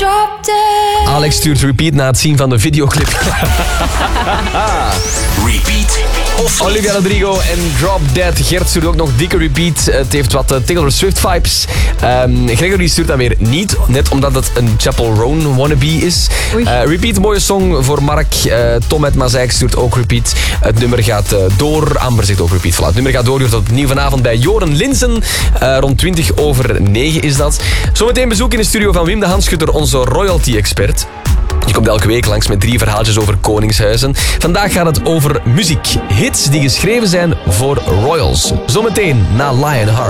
drop dead. Alex stuurt repeat na het zien van de videoclip. Repeat of niet? Olivia Rodrigo en Drop Dead. Gert stuurt ook nog dikke repeat. Het heeft wat Taylor Swift vibes. Gregory stuurt dan weer niet, net omdat het een Chapel Roan wannabe is. Repeat, mooie song voor Mark. Tom uit Mazeik stuurt ook repeat. Het nummer gaat door. Amber zegt ook repeat. Voilà, het nummer gaat door. Je hoort het opnieuw vanavond bij Joren Linsen. Rond 20:09 is dat. Zometeen bezoek in de studio van Wim de Hanschutter, onze royalty-expert. Je komt elke week langs met 3 verhaaltjes over koningshuizen. Vandaag gaat het over muziek. Hits die geschreven zijn voor royals. Zometeen na Lionheart.